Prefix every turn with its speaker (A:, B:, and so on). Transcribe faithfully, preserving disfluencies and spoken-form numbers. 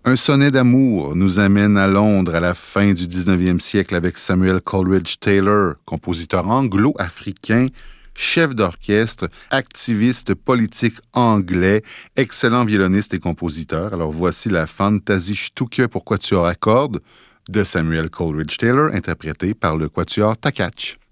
A: Un sonnet d'amour nous amène à Londres à la fin du dix-neuvième siècle avec Samuel Coleridge Taylor, compositeur anglo-africain, chef d'orchestre, activiste politique anglais, excellent violoniste et compositeur. Alors voici la Fantasie-Stücke pour quatuor à cordes de Samuel Coleridge Taylor, interprétée par le quatuor Takach.